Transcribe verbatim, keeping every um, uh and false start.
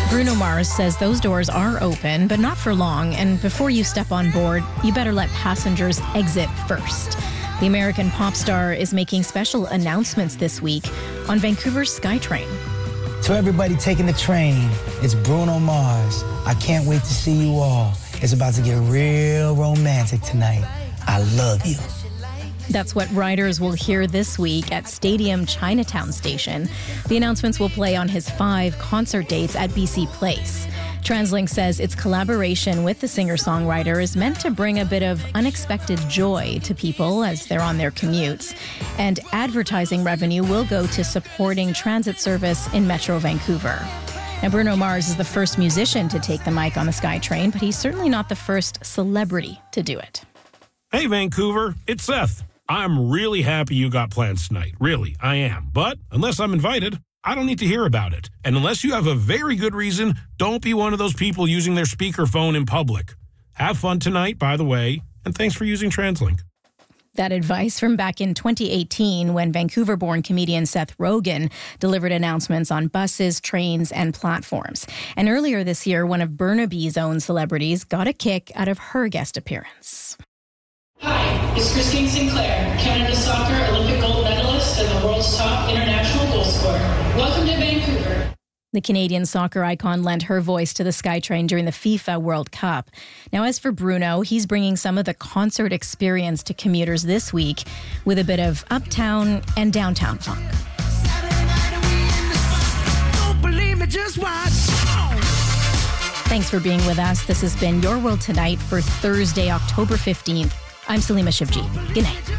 Bruno Mars says those doors are open, but not for long. And before you step on board, you better let passengers exit first. The American pop star is making special announcements this week on Vancouver's SkyTrain. To everybody taking the train, it's Bruno Mars. I can't wait to see you all. It's about to get real romantic tonight. I love you. That's what riders will hear this week at Stadium Chinatown Station. The announcements will play on his five concert dates at B C Place. TransLink says its collaboration with the singer-songwriter is meant to bring a bit of unexpected joy to people as they're on their commutes. And advertising revenue will go to supporting transit service in Metro Vancouver. Now, Bruno Mars is the first musician to take the mic on the SkyTrain, but he's certainly not the first celebrity to do it. Hey, Vancouver, it's Seth. I'm really happy you got plans tonight. Really, I am. But unless I'm invited, I don't need to hear about it. And unless you have a very good reason, don't be one of those people using their speakerphone in public. Have fun tonight, by the way, and thanks for using TransLink. That advice from back in twenty eighteen when Vancouver-born comedian Seth Rogen delivered announcements on buses, trains, and platforms. And earlier this year, one of Burnaby's own celebrities got a kick out of her guest appearance. Hi, it's Christine Sinclair, Canada's soccer Olympic gold medalist and the world's top international goal scorer. Welcome to Vancouver. The Canadian soccer icon lent her voice to the SkyTrain during the FIFA World Cup. Now, as for Bruno, he's bringing some of the concert experience to commuters this week with a bit of uptown and downtown funk. Thanks for being with us. This has been Your World Tonight for Thursday, October fifteenth. I'm Salima Shivji. Good night.